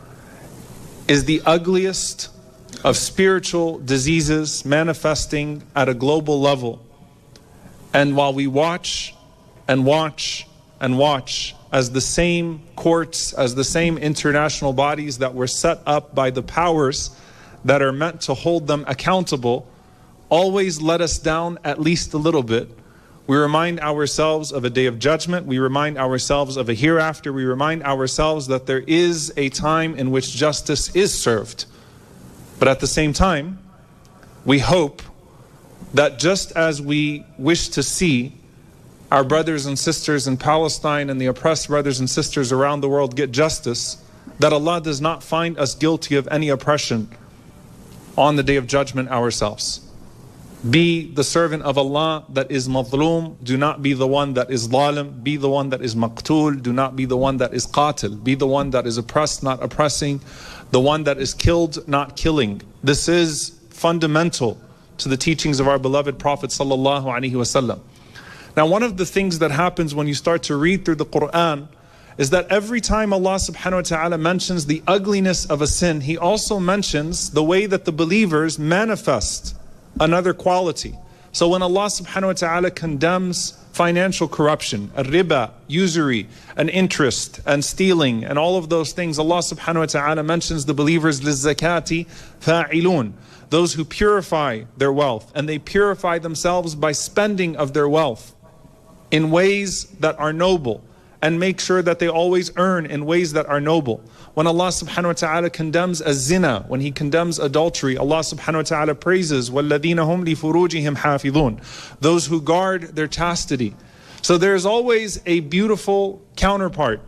Speaker 11: is the ugliest of spiritual diseases manifesting at a global level. And while we watch and watch and watch as the same courts, as the same international bodies that were set up by the powers that are meant to hold them accountable always let us down at least a little bit, we remind ourselves of a day of judgment, we remind ourselves of a hereafter, we remind ourselves that there is a time in which justice is served. But at the same time, we hope that just as we wish to see our brothers and sisters in Palestine and the oppressed brothers and sisters around the world get justice, that Allah does not find us guilty of any oppression on the day of judgment ourselves. Be the servant of Allah that is mazloom, do not be the one that is zalim, be the one that is maqtul, do not be the one that is qatil, be the one that is oppressed, not oppressing, the one that is killed, not killing. This is fundamental to the teachings of our beloved Prophet sallallahu alaihi wasallam. Now, one of the things that happens when you start to read through the Quran is that every time Allah subhanahu wa ta'ala mentions the ugliness of a sin, He also mentions the way that the believers manifest another quality. So when Allah subhanahu wa ta'ala condemns financial corruption, riba, usury, and interest, and stealing, and all of those things, Allah subhanahu wa ta'ala mentions the believers, لِلزَّكَاةِ فَاعِلُونَ, those who purify their wealth, and they purify themselves by spending of their wealth in ways that are noble, and make sure that they always earn in ways that are noble. When Allah subhanahu wa ta'ala condemns a zina, when He condemns adultery, Allah subhanahu wa ta'ala praises وَالَّذِينَ هُمْ لِفُرُوجِهِمْ حَافِظُونَ, those who guard their chastity. So there's always a beautiful counterpart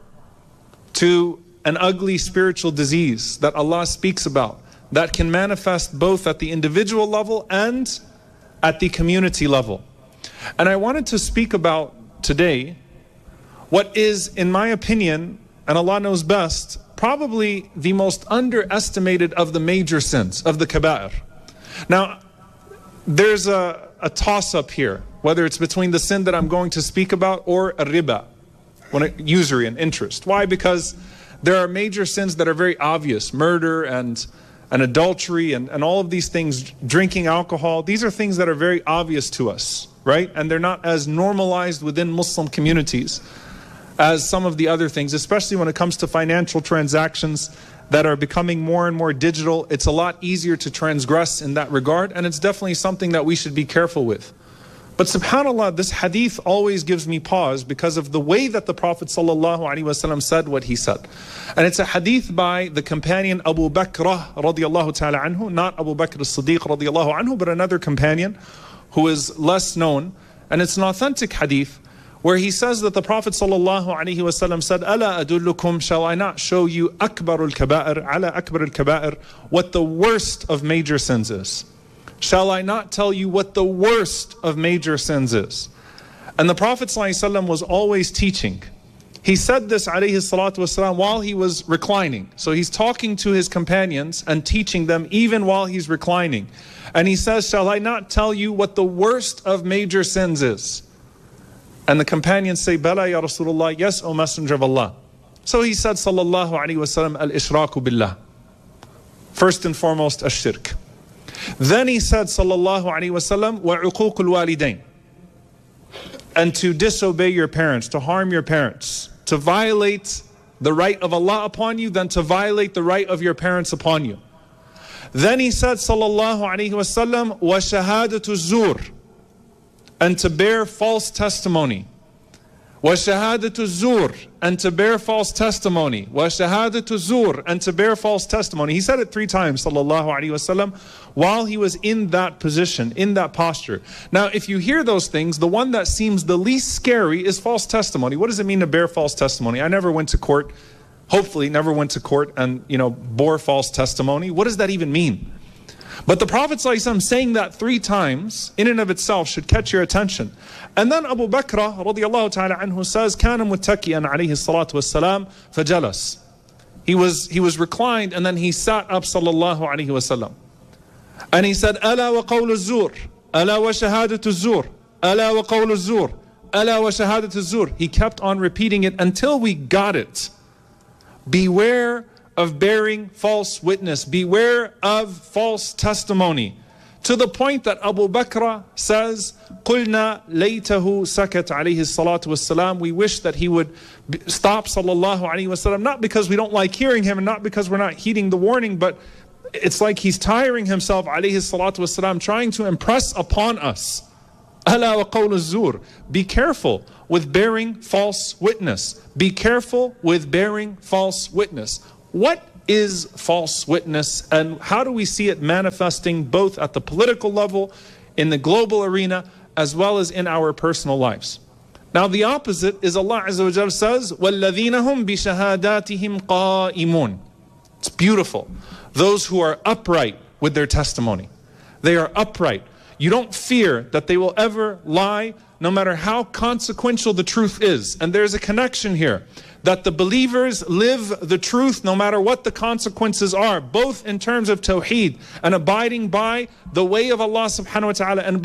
Speaker 11: to an ugly spiritual disease that Allah speaks about, that can manifest both at the individual level and at the community level. And I wanted to speak about today what is, in my opinion, and Allah knows best, probably the most underestimated of the major sins, of the kaba'ir. Now, there's a toss-up here, whether it's between the sin that I'm going to speak about or a riba, usury and interest. Why? Because there are major sins that are very obvious, murder and adultery and all of these things, drinking alcohol. These are things that are very obvious to us, right? And they're not as normalized within Muslim communities as some of the other things, especially when it comes to financial transactions that are becoming more and more digital. It's a lot easier to transgress in that regard, and it's definitely something that we should be careful with. But subhanAllah, this hadith always gives me pause because of the way that the Prophet ﷺ said what he said. And it's a hadith by the companion Abu Bakr radiallahu ta'ala anhu, not Abu Bakr as-Siddiq radiallahu anhu, but another companion who is less known. And it's an authentic hadith where he says that the Prophet ﷺ said, "Ala adullukum, shall I not show you akbarul kaba'ir, ala akbarul kaba'ir, what the worst of major sins is? Shall I not tell you what the worst of major sins is?" And the Prophet ﷺ was always teaching. He said this alayhi salatu wasalam while he was reclining. So he's talking to his companions and teaching them even while he's reclining. And he says, "Shall I not tell you what the worst of major sins is?" And the companions say, "Bala ya Rasulullah, yes, O Messenger of Allah." So he said, sallallahu alayhi wasallam, al-ishraku billah. First and foremost, ash-shirk. Then he said, sallallahu alayhi wasallam, wa uququl walidain. And to disobey your parents, to harm your parents, to violate the right of Allah upon you, then to violate the right of your parents upon you. Then he said, sallallahu alayhi wasallam, wa shahadatu zur, and to bear false testimony. Wa shahadatu zur, and to bear false testimony. Wa shahadatu zur, and to bear false testimony. He said it 3 times, sallallahu alaihi wasallam, while he was in that position, in that posture. Now, if you hear those things, the one that seems the least scary is false testimony. What does it mean to bear false testimony? I never went to court, hopefully never went to court and, bore false testimony. What does that even mean? But the Prophet ﷺ saying that 3 times in and of itself should catch your attention. And then Abu Bakr radiallahu ta'ala anhu says, كَانَ مُتَّكِئًا عَلَيْهِ الصَّلَاةُ وَالسَّلَامُ فَجَلَسَ. He was reclined and then he sat up, sallallahu alaihi wasallam. And he said, Ala wa qawlu zur, ala wa shahadatu zur, ala wa qawlu zur, ala wa shahadatu zur. He kept on repeating it until we got it. Beware of bearing false witness. Beware of false testimony. To the point that Abu Bakr says, قُلْنَا لَيْتَهُ سَكَتْ عَلَيْهِ الصَّلَاةُ وَالسَّلَامُ. We wish that he would stop, sallallahu alaihi wasallam, not because we don't like hearing him and not because we're not heeding the warning, but it's like he's tiring himself, alayhi salatu wasalam, trying to impress upon us. Ala wa qawl az-zur. Be careful with bearing false witness. Be careful with bearing false witness. What is false witness, and how do we see it manifesting both at the political level, in the global arena, as well as in our personal lives? Now the opposite is Allah Azza wa Jalla says, وَالَّذِينَ هُمْ بِشَهَادَاتِهِمْ قَائِمُونَ. It's beautiful. Those who are upright with their testimony. They are upright. You don't fear that they will ever lie, no matter how consequential the truth is. And there's a connection here, that the believers live the truth no matter what the consequences are, both in terms of tawheed and abiding by the way of Allah subhanahu wa ta'ala and